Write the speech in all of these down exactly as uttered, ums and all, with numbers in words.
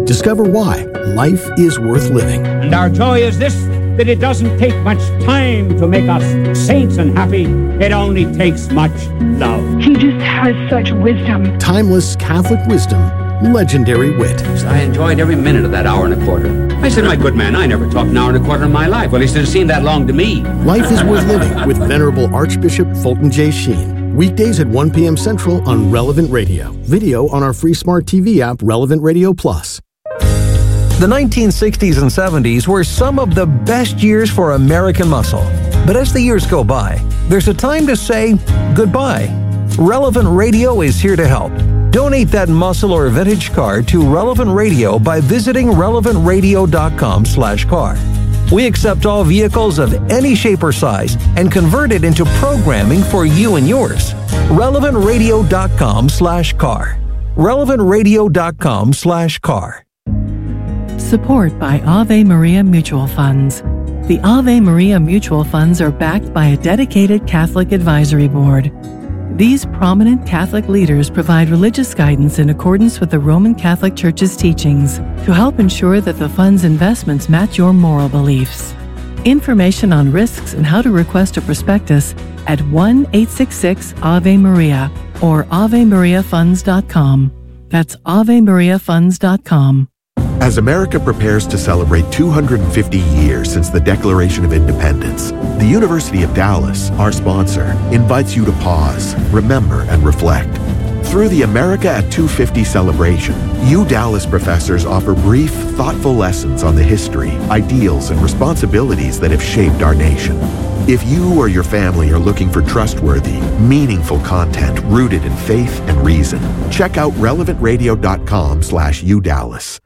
Discover why life is worth living. And our joy is this, that it doesn't take much time to make us saints and happy. It only takes much love. He just has such wisdom. Timeless Catholic wisdom, legendary wit. I enjoyed every minute of that hour and a quarter. I said, my good man, I never talked an hour and a quarter in my life. Well, he said, it seemed that long to me. Life is worth living with Venerable Archbishop Fulton J. Sheen. Weekdays at one p.m. Central on Relevant Radio. Video on our free smart T V app, Relevant Radio Plus. The nineteen sixties and seventies were some of the best years for American muscle. But as the years go by, there's a time to say goodbye. Relevant Radio is here to help. Donate that muscle or vintage car to Relevant Radio by visiting relevant radio dot com slash car. We accept all vehicles of any shape or size and convert it into programming for you and yours. relevant radio dot com slash car. relevant radio dot com slash car. Support by Ave Maria Mutual Funds. The Ave Maria Mutual Funds are backed by a dedicated Catholic advisory board. These prominent Catholic leaders provide religious guidance in accordance with the Roman Catholic Church's teachings to help ensure that the fund's investments match your moral beliefs. Information on risks and how to request a prospectus at one eight six six Ave Maria or ave maria funds dot com. That's ave maria funds dot com. As America prepares to celebrate two hundred fifty years since the Declaration of Independence, the University of Dallas, our sponsor, invites you to pause, remember, and reflect. Through the America at two fifty celebration, U Dallas professors offer brief, thoughtful lessons on the history, ideals, and responsibilities that have shaped our nation. If you or your family are looking for trustworthy, meaningful content rooted in faith and reason, check out relevant radio dot com slash U Dallas.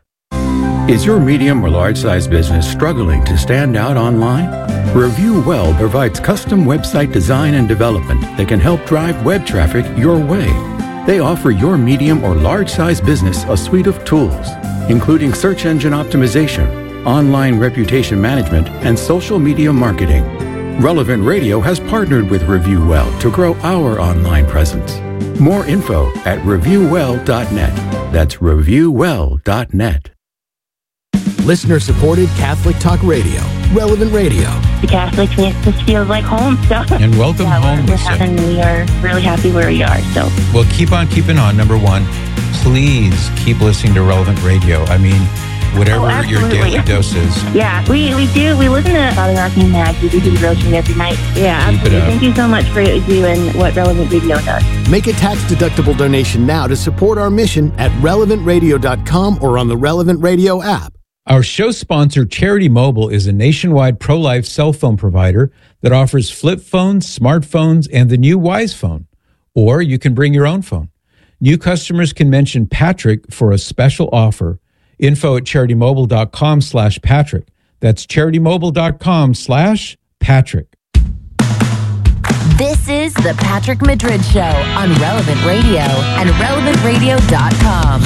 Is your medium or large size business struggling to stand out online? Review Well provides custom website design and development that can help drive web traffic your way. They offer your medium or large size business a suite of tools, including search engine optimization, online reputation management, and social media marketing. Relevant Radio has partnered with Review Well to grow our online presence. More info at review well dot net. That's review well dot net. Listener-supported Catholic Talk Radio, Relevant Radio. The Catholics make this feel like home, so. And welcome yeah, home, we're, Lisa. And we are really happy where we are, so. Well, keep on keeping on, number one. Please keep listening to Relevant Radio. I mean, whatever oh, your daily dose is. Yeah, we, we do. We listen to Father Rocking Mag. We do the devotion every night. Yeah, absolutely. Thank you so much for what you do and what Relevant Radio does. Make a tax-deductible donation now to support our mission at relevant radio dot com or on the Relevant Radio app. Our show sponsor, Charity Mobile, is a nationwide pro-life cell phone provider that offers flip phones, smartphones, and the new Wise Phone. Or you can bring your own phone. New customers can mention Patrick for a special offer. Info at charitymobile.com slash Patrick. That's charitymobile.com slash Patrick. This is the Patrick Madrid Show on Relevant Radio and relevant radio dot com.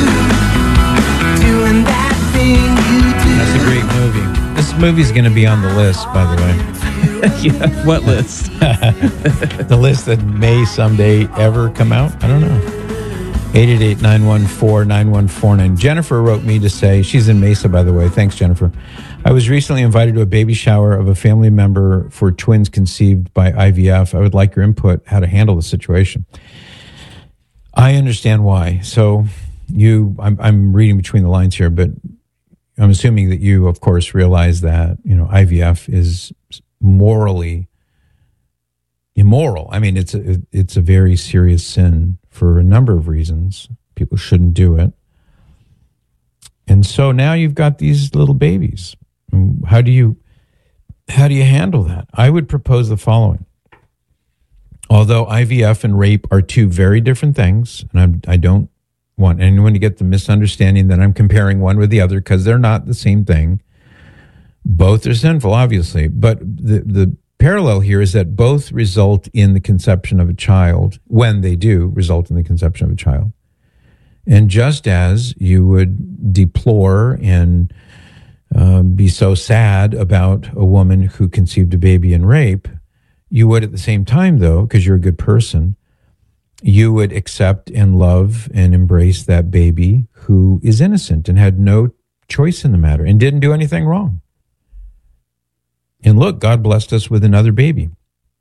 Doing that thing you do. That's a great movie. This movie's going to be on the list, by the way. Yeah, what list? The list that may someday ever come out. I don't know. eight eight eight, nine one four, nine one four nine. Jennifer wrote me to say, she's in Mesa, by the way. Thanks, Jennifer. I was recently invited to a baby shower of a family member for twins conceived by I V F. I would like your input how to handle the situation. I understand why. So you, I'm, I'm reading between the lines here, but I'm assuming that you, of course, realize that, you know, I V F is morally immoral. I mean, it's a, it's a very serious sin for a number of reasons. People shouldn't do it. And so now you've got these little babies. How do you, how do you handle that? I would propose the following. Although I V F and rape are two very different things, and I'm, I don't want anyone to get the misunderstanding that I'm comparing one with the other, because they're not the same thing. Both are sinful, obviously, but the, the parallel here is that both result in the conception of a child, when they do result in the conception of a child. And just as you would deplore and um, be so sad about a woman who conceived a baby in rape, you would at the same time, though, because you're a good person, you would accept and love and embrace that baby who is innocent and had no choice in the matter and didn't do anything wrong. And look, God blessed us with another baby.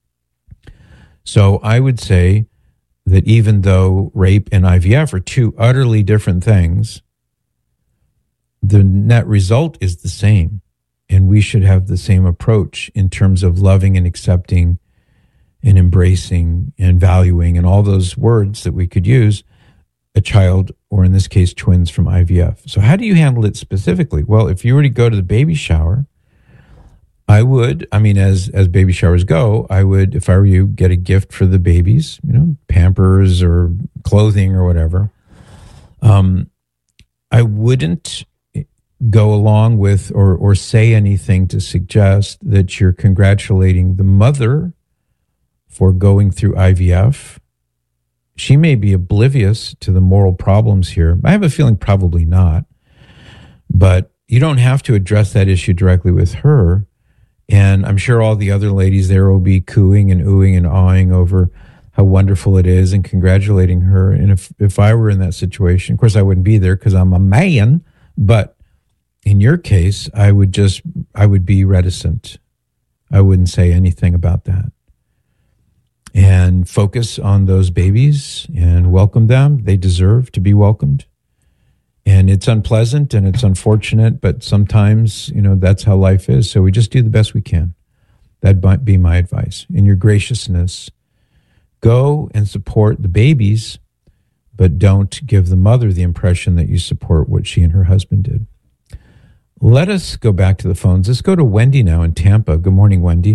So I would say that even though rape and I V F are two utterly different things, the net result is the same. And we should have the same approach in terms of loving and accepting and embracing and valuing and all those words that we could use a child, or in this case, twins from I V F. So how do you handle it specifically? Well, if you were to go to the baby shower, I would, I mean, as as baby showers go, I would, if I were you, get a gift for the babies, you know, Pampers or clothing or whatever. Um, I wouldn't go along with or or say anything to suggest that you're congratulating the mother for going through I V F. She may be oblivious to the moral problems here. I have a feeling probably not, but you don't have to address that issue directly with her. And I'm sure all the other ladies there will be cooing and oohing and awing over how wonderful it is and congratulating her. And if, if I were in that situation, of course I wouldn't be there because I'm a man, but in your case, I would just, I would be reticent. I wouldn't say anything about that. And focus on those babies and welcome them. They deserve to be welcomed. And it's unpleasant and it's unfortunate, but sometimes, you know, that's how life is. So we just do the best we can. That might be my advice. In your graciousness, go and support the babies, but don't give the mother the impression that you support what she and her husband did. Let us go back to the phones. Let's go to Wendy now in Tampa. Good morning, Wendy.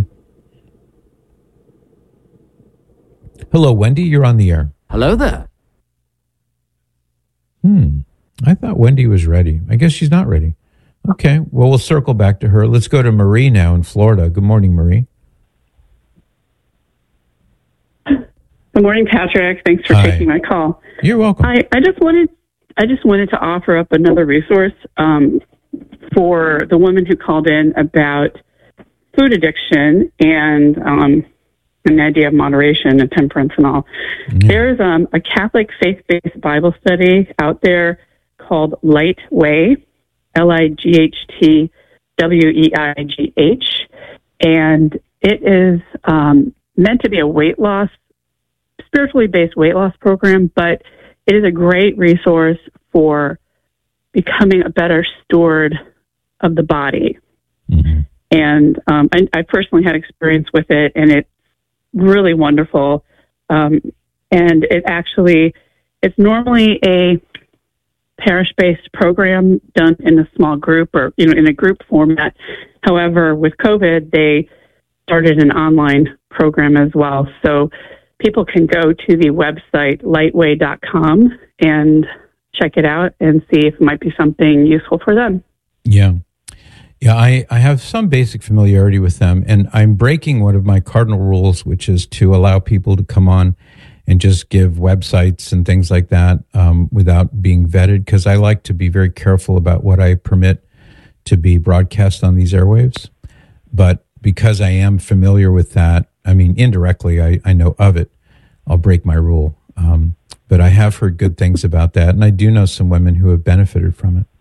Hello, Wendy. You're on the air. Hello there. Hmm. I thought Wendy was ready. I guess she's not ready. Okay. Well, we'll circle back to her. Let's go to Marie now in Florida. Good morning, Marie. Good morning, Patrick. Thanks for Hi. taking my call. You're welcome. I, I just wanted I just wanted to offer up another resource um, for the woman who called in about food addiction and um, an idea of moderation and temperance and all. Mm-hmm. There's um, a Catholic faith-based Bible study out there called Light Way, L I G H T W E I G H, and it is um, meant to be a weight loss, spiritually based weight loss program, but it is a great resource for becoming a better steward of the body. Mm-hmm. And um, I, I personally had experience with it, and it's really wonderful. Um, and it actually, it's normally a parish-based program done in a small group or, you know, in a group format. However, with COVID, they started an online program as well. So people can go to the website lightway dot com and check it out and see if it might be something useful for them. Yeah. Yeah, I, I have some basic familiarity with them, and I'm breaking one of my cardinal rules, which is to allow people to come on and just give websites and things like that um, without being vetted, because I like to be very careful about what I permit to be broadcast on these airwaves. But because I am familiar with that, I mean, indirectly, I, I know of it, I'll break my rule. Um, but I have heard good things about that, and I do know some women who have benefited from it.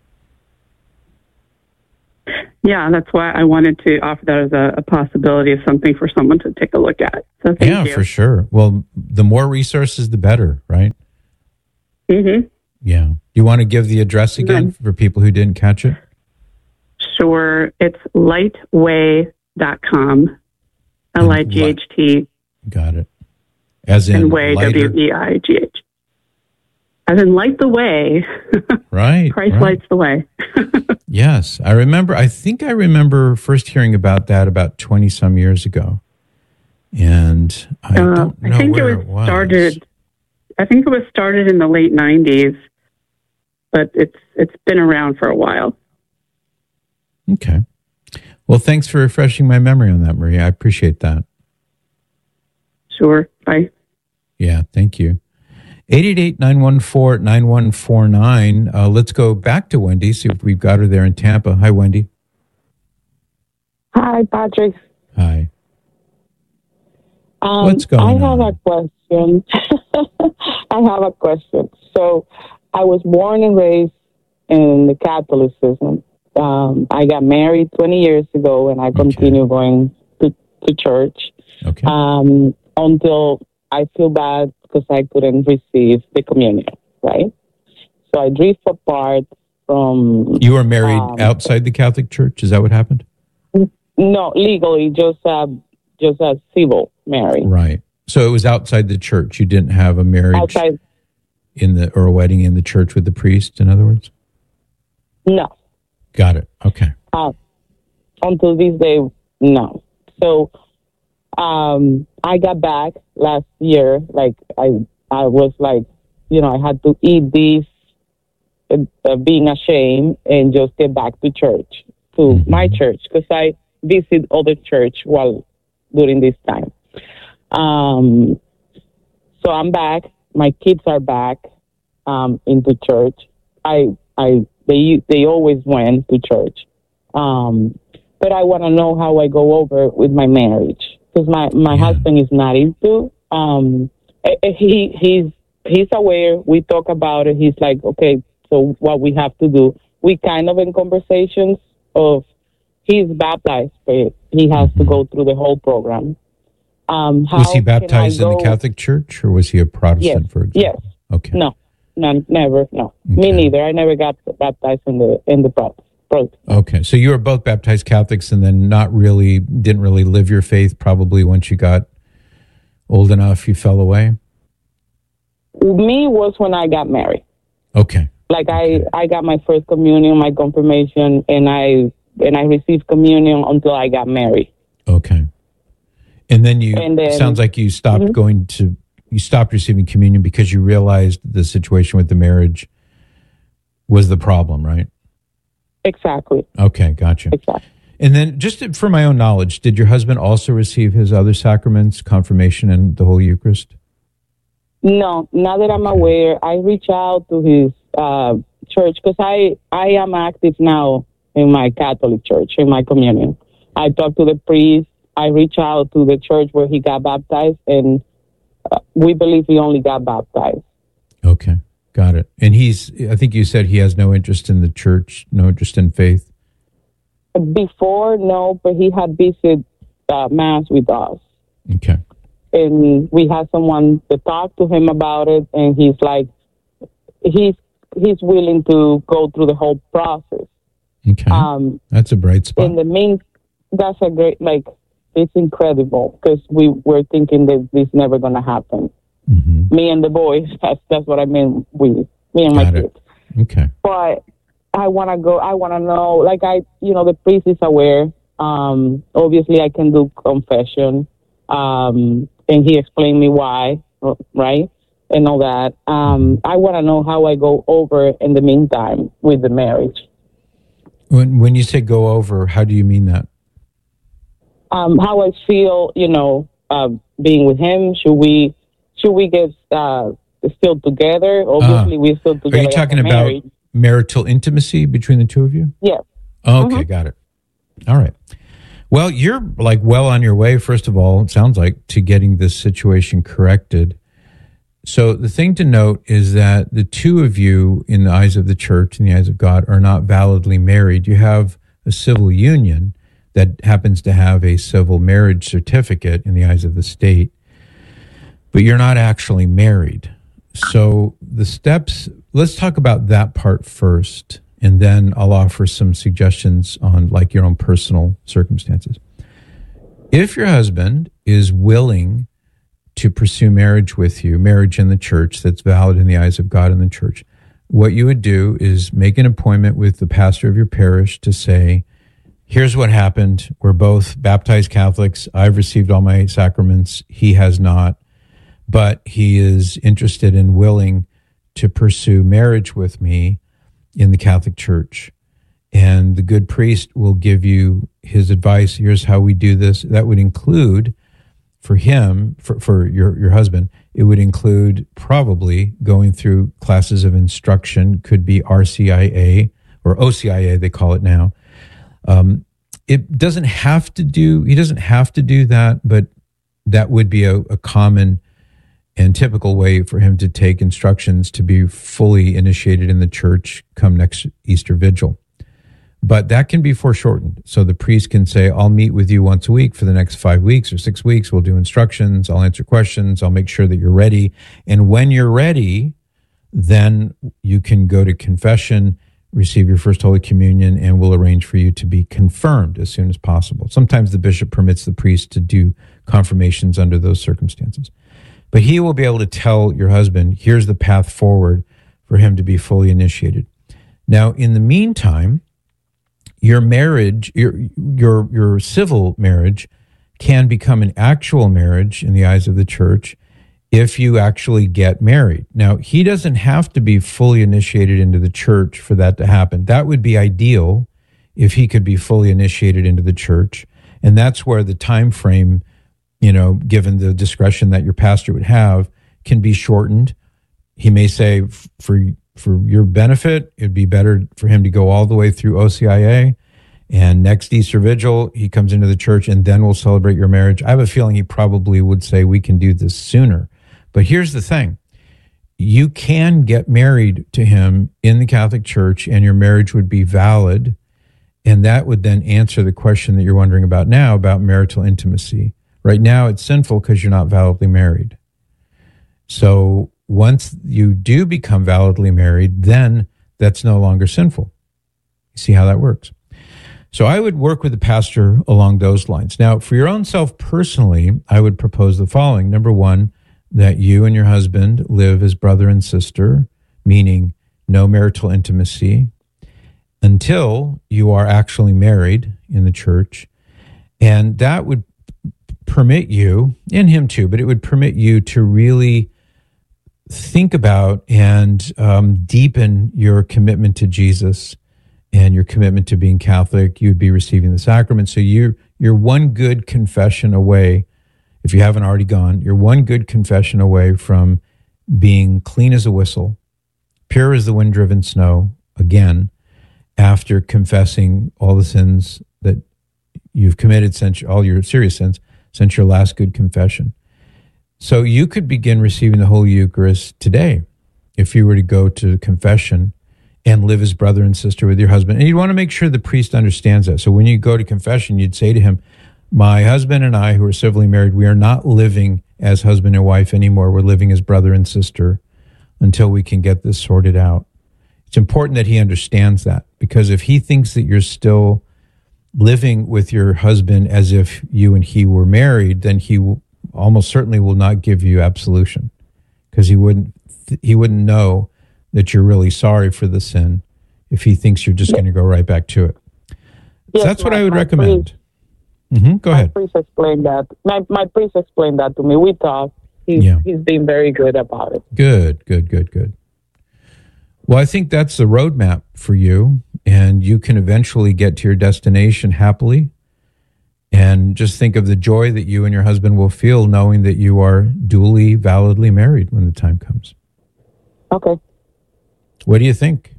Yeah, that's why I wanted to offer that as a, a possibility of something for someone to take a look at. So thank yeah, you. for sure. Well, the more resources, the better, right? Mm-hmm. Yeah. You want to give the address again mm-hmm. for people who didn't catch it? Sure. It's lightway dot com. L I G H T. Got it. As in and way, lighter. W E I G H. As in light the way. Right. Christ right. lights the way. Yes. I remember, I think I remember first hearing about that about twenty some years ago. And I uh, don't know I think where it was, it was started, I think it was started in the late nineties, but it's it's been around for a while. Okay. Well, thanks for refreshing my memory on that, Maria. I appreciate that. Sure. Bye. Yeah, thank you. eight eight eight, nine one four, nine one four nine. Uh, let's go back to Wendy, see if we've got her there in Tampa. Hi, Wendy. Hi, Patrick. Hi. Um, What's going I have on? a question. I have a question. So, I was born and raised in the Catholicism. Um, I got married twenty years ago, and I continue going to, to church Okay. um, until I feel bad because I couldn't receive the communion, right? So I drift apart from... You were married um, outside the Catholic Church? Is that what happened? No, legally, just uh, just a civil marriage. Right. So it was outside the church. You didn't have a marriage Outside, in the or a wedding in the church with the priest, in other words? no. Got it. Okay. Uh, until this day, no. So um, I got back last year. Like I, I was like, you know, I had to eat this, uh, uh, being ashamed, and just get back to church, to Mm-hmm. my church, because I visit other church while during this time. Um, so I'm back. My kids are back um, into church. I, I. They they always went to church, um, but I want to know how I go over with my marriage, because my, my Yeah. husband is not into. Um, eh, eh, he he's he's aware. We talk about it. He's like, okay, so what we have to do? We kind of in conversations of he's baptized, but he has Mm-hmm. to go through the whole program. Um, how Was he can I baptized in the go- Catholic Church, or was he a Protestant, Yes. for example? Yes. Okay. No, none, never. No, me Okay. neither. I never got baptized in the in the pro. pro. Okay. So you were both baptized Catholics and then not really, didn't really live your faith probably once you got old enough, you fell away? Me was when I got married. Okay. Like I, I got my first communion, my confirmation, and I and I received communion until I got married. Okay. And then you, And then- sounds like you stopped Mhm. going to, you stopped receiving communion because you realized the situation with the marriage was the problem, right? Exactly. Okay, gotcha. Exactly. And then just to- for my own knowledge, did your husband also receive his other sacraments, confirmation and the Holy Eucharist? No, now that I'm aware, I reach out to his uh, church because I, I am active now in my Catholic church, in my communion. I talk to the priest. I reach out to the church where he got baptized, and uh, we believe he only got baptized. Okay, got it. And he's, I think you said he has no interest in the church, no interest in faith. Before, no, but he had visited uh, Mass with us. Okay. And we had someone to talk to him about it, and he's like, he's he's willing to go through the whole process. Okay. Um, That's a bright spot. in the mean, that's a great, like, it's incredible because we were thinking that this never going to happen. Mm-hmm. Me and the boys, that's that's what I mean. We, me and my Got it. kids. Okay. But I want to go. I want to know. Like I, you know, the priest is aware. Um, obviously, I can do confession, um, and he explained me why, right, and all that. Um, I want to know how I go over in the meantime with the marriage. When when you say go over, how do you mean that? Um, how I feel, you know, uh, being with him. Should we, should we get uh, still together? Obviously, Ah. we're still together. Are you talking after about marriage. marital intimacy between the two of you? Yes. Okay, Mhm. got it. All right. Well, you're like well on your way, first of all, it sounds like, to getting this situation corrected. So the thing to note is that the two of you, in the eyes of the church, in the eyes of God, are not validly married. You have a civil union that happens to have a civil marriage certificate in the eyes of the state, but you're not actually married. So the steps, let's talk about that part first, and then I'll offer some suggestions on like your own personal circumstances. If your husband is willing to pursue marriage with you, marriage in the church that's valid in the eyes of God and the church, what you would do is make an appointment with the pastor of your parish to say, here's what happened. We're both baptized Catholics. I've received all my sacraments. He has not, but he is interested and willing to pursue marriage with me in the Catholic Church. And the good priest will give you his advice. Here's how we do this. That would include, for him, for, for your, your husband, it would include probably going through classes of instruction, could be R C I A or O C I A, they call it now. Um, it doesn't have to do, he doesn't have to do that, but that would be a, a common and typical way for him to take instructions to be fully initiated in the church come next Easter Vigil. But that can be foreshortened. So the priest can say, I'll meet with you once a week for the next five weeks or six weeks. We'll do instructions. I'll answer questions. I'll make sure that you're ready. And when you're ready, then you can go to confession, receive your first Holy Communion, and we'll arrange for you to be confirmed as soon as possible. Sometimes the bishop permits the priest to do confirmations under those circumstances. But he will be able to tell your husband, here's the path forward for him to be fully initiated. Now, in the meantime, your marriage, your your your civil marriage can become an actual marriage in the eyes of the church if you actually get married. Now, he doesn't have to be fully initiated into the church for that to happen. That would be ideal if he could be fully initiated into the church. And that's where the time frame, you know, given the discretion that your pastor would have, can be shortened. He may say, for for your benefit, it'd be better for him to go all the way through O C I A, and next Easter Vigil, he comes into the church, and then we'll celebrate your marriage. I have a feeling he probably would say we can do this sooner. But here's the thing. You can get married to him in the Catholic Church, and your marriage would be valid, and that would then answer the question that you're wondering about now about marital intimacy. Right now, it's sinful because you're not validly married. So once you do become validly married, then that's no longer sinful. You see how that works? So I would work with the pastor along those lines. Now, for your own self personally, I would propose the following. Number one, that you and your husband live as brother and sister, meaning no marital intimacy, until you are actually married in the church. And that would permit you, and him too, but it would permit you to really think about and um, deepen your commitment to Jesus and your commitment to being Catholic. You'd be receiving the sacrament. So you're, you're one good confession away, if you haven't already gone, you're one good confession away from being clean as a whistle, pure as the wind-driven snow, again, after confessing all the sins that you've committed, since all your serious sins, since your last good confession. So you could begin receiving the Holy Eucharist today if you were to go to confession and live as brother and sister with your husband. And you'd want to make sure the priest understands that. So when you go to confession, you'd say to him, my husband and I, who are civilly married, we are not living as husband and wife anymore. We're living as brother and sister until we can get this sorted out. It's important that he understands that, because if he thinks that you're still living with your husband as if you and he were married, then he will, almost certainly will not give you absolution, because he wouldn't he wouldn't know that you're really sorry for the sin if he thinks you're just going to go right back to it. Yes, so that's what my, I would my recommend. Priest, mm-hmm. Go my ahead. Priest explained that. My my priest explained that to me. We talked. He's Yeah. he's been very good about it. Good, good, good, good. Well, I think that's the roadmap for you, and you can eventually get to your destination happily. And just think of the joy that you and your husband will feel knowing that you are duly, validly married when the time comes. Okay. What do you think?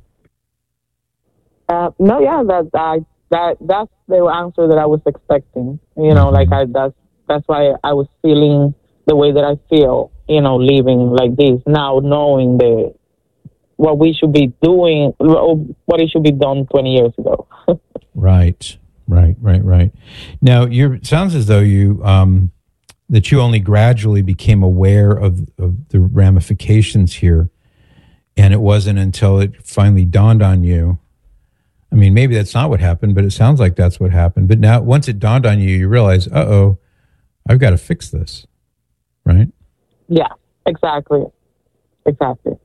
Uh, no, yeah, that I that that's the answer that I was expecting. You know, Mm-hmm. like I that's that's why I was feeling the way that I feel. You know, living like this now, knowing the what we should be doing, what it should be done twenty years ago. Right, right, right, right. Now, you it sounds as though you um, that you only gradually became aware of, of the ramifications here, and it wasn't until it finally dawned on you. I mean, maybe that's not what happened, but it sounds like that's what happened. But now, once it dawned on you, you realize, uh-oh, I've got to fix this, right? Yeah, exactly, exactly.